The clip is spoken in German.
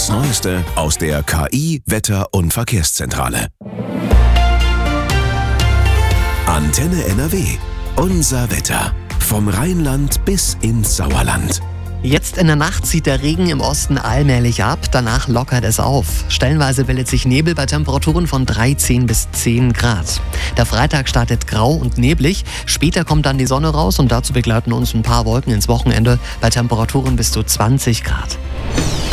Das Neueste aus der KI Wetter- und Verkehrszentrale. Antenne NRW. Unser Wetter. Vom Rheinland bis ins Sauerland. Jetzt in der Nacht zieht der Regen im Osten allmählich ab, danach lockert es auf. Stellenweise bildet sich Nebel bei Temperaturen von 13 bis 10 Grad. Der Freitag startet grau und neblig, später kommt dann die Sonne raus und dazu begleiten uns ein paar Wolken ins Wochenende bei Temperaturen bis zu 20 Grad.